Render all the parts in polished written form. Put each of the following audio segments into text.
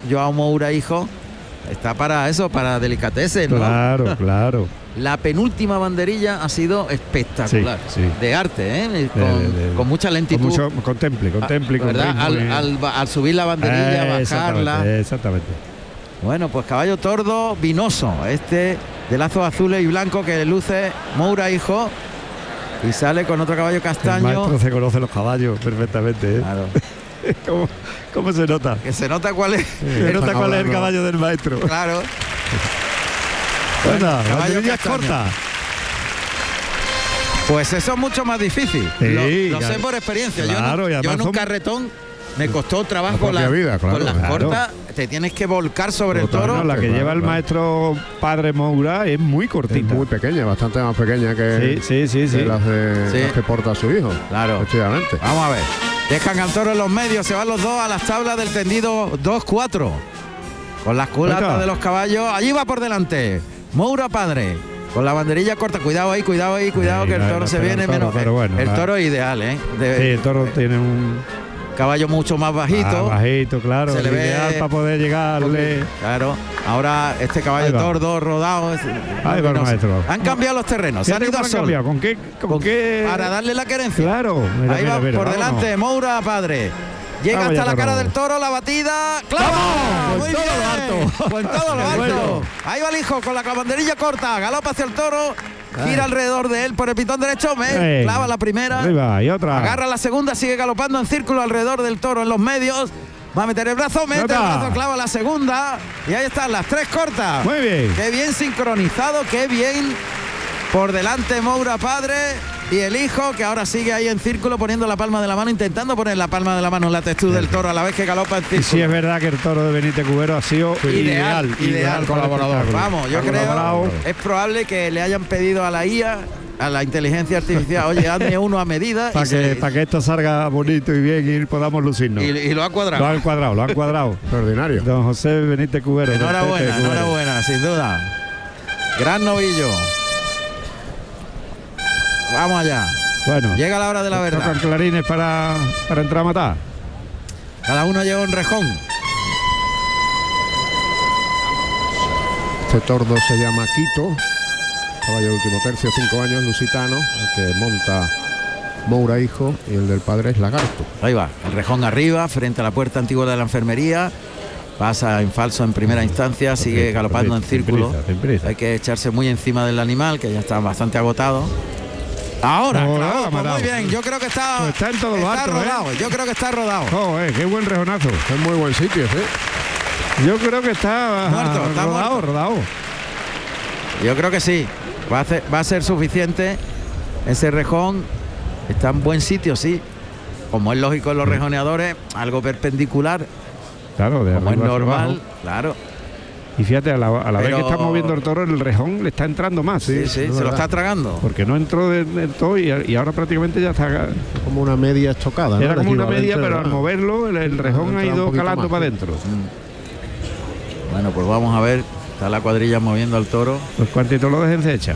Joao Moura, hijo, está para eso, para delicatessen, ¿no? Claro, claro. La penúltima banderilla ha sido espectacular, Sí, sí. de arte, ¿eh? Con mucha lentitud. Contemple, con ¿verdad? Al subir la banderilla, bajarla. Exactamente. Bueno, pues caballo tordo vinoso, este de lazos azules y blancos que luce Moura, hijo, y sale con otro caballo castaño. El maestro se conoce los caballos perfectamente, ¿eh? Claro. ¿Cómo se nota? Que se nota cuál es. Se nota cuál es el caballo del maestro. Claro. Bueno, caballo banderillas cortas. Pues eso es mucho más difícil. Sí, lo sé por experiencia. Claro, yo en un carretón me costó trabajo con las cortas. Te tienes que volcar sobre el toro. La que lleva el maestro padre Moura es muy cortita. Es muy pequeña, bastante más pequeña que, sí. las que porta su hijo. Claro. Efectivamente. Vamos a ver. Dejan al toro en los medios, se van los dos a las tablas del tendido 2-4. Con las culatas de los caballos. Allí va por delante Moura padre. Con la banderilla corta. Cuidado ahí, cuidado, que el toro se viene menos. El toro es ideal, ¿eh? Sí, el toro tiene un caballo mucho más bajito. Bajito, claro. Se le ve ideal para poder llegarle. Claro. Ahora este caballo tordo rodado. Ahí va el maestro. Han cambiado los terrenos. Se han ido al sol. ¿Con qué? Para darle la querencia. Claro. Ahí va por delante Moura padre. Llega hasta la cara del toro, la batida. ¡Claro! Muy bien. Con todo lo alto. Ahí va el hijo con la banderilla corta. Galopa hacia el toro. Gira alrededor de él por el pitón derecho. Clava la primera. Arriba, y otra. Agarra la segunda. Sigue galopando en círculo alrededor del toro en los medios. Va a meter el brazo. Mete el brazo. Clava la segunda. Y ahí están las tres cortas. Muy bien. Qué bien sincronizado. Qué bien. Por delante Moura padre. Y el hijo, que ahora sigue ahí en círculo poniendo la palma de la mano, intentando poner la palma de la mano en la textura del toro a la vez que galopa en círculo. Y sí es verdad que el toro de Benítez Cubero ha sido ideal colaborador. Vamos, yo creo es probable que le hayan pedido a la IA, a la inteligencia artificial, oye, hazme uno a medida. Para que esto salga bonito y bien y podamos lucirnos. Y lo ha cuadrado. Lo han cuadrado. Extraordinario. Don José Benítez Cubero. Enhorabuena, sin duda. Gran novillo. Vamos allá. Bueno, llega la hora de la verdad. Tocan clarines para entrar a matar. Cada uno lleva un rejón. Este tordo se llama Quito, caballo de último tercio, 5 años, lusitano, el que monta Moura hijo, y el del padre es Lagarto. Ahí va, el rejón arriba, frente a la puerta antigua de la enfermería. Pasa en falso en primera instancia, sigue galopando en círculo. Hay que echarse muy encima del animal, que ya está bastante agotado. Ahora, pues muy bien, yo creo que está en todo lo alto, rodado, yo creo que está rodado. Qué buen rejonazo. Es muy buen sitio, ¿sí? Yo creo que está rodado. Yo creo que sí, va a ser suficiente. Ese rejón está en buen sitio, sí. Como es lógico en los rejoneadores, algo perpendicular. Claro, como es normal, claro. Y fíjate, a la vez que está moviendo el toro, el rejón le está entrando más. Sí, se lo está tragando. Porque no entró del todo y ahora prácticamente ya está... Como una media estocada, ¿no? Era como una media, pero al moverlo, el rejón ha ido calando para adentro. Bueno, pues vamos a ver. Está la cuadrilla moviendo al toro. Pues cuantito lo dejen hecha.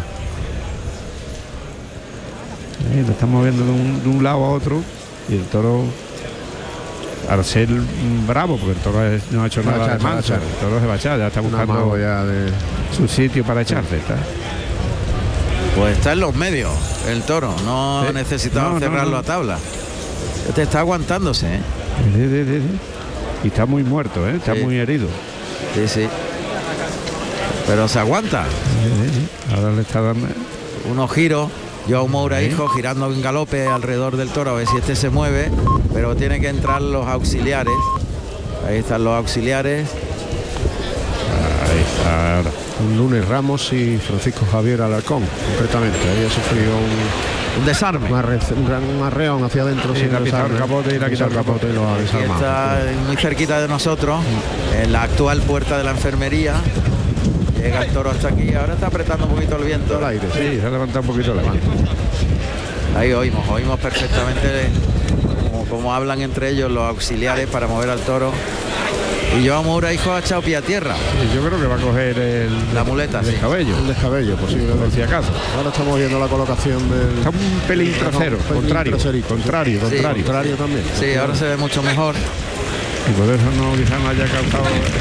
Lo están moviendo de un lado a otro y el toro... Al ser bravo, porque el toro no ha hecho nada de mancha, el toro se va a echar, ya está buscando su sitio para echarse. Pues está en los medios el toro, no ha necesitado cerrarlo a tabla. Este está aguantándose, ¿eh? Y está muy muerto, ¿eh? Está muy herido. Sí. Pero se aguanta. Ahora le está dando unos giros. Joao Moura hijo girando en galope alrededor del toro a ver si este se mueve, pero tiene que entrar los auxiliares. Ahí están los auxiliares. Ahí está ahora. Lunes Ramos y Francisco Javier Alarcón, concretamente. Ahí ha sufrido un desarme. Un arreón hacia adentro. Sí, le ha quitado el capote y le ha quitado el capote y lo ha desarmado. Está muy cerquita de nosotros, en la actual puerta de la enfermería. Llega el toro hasta aquí, ahora está apretando un poquito el viento. El aire, sí, se ha levantado un poquito el aire. Ahí oímos perfectamente cómo hablan entre ellos los auxiliares para mover al toro. Y Joao Moura hijo ha echado pie a tierra. Sí, yo creo que va a coger la muleta, el descabello. El descabello, posiblemente. Por si acaso. Ahora estamos viendo la colocación del... Está un pelín trasero, contrario también. Sí, ahora se ve mucho mejor. Y por eso quizás no haya causado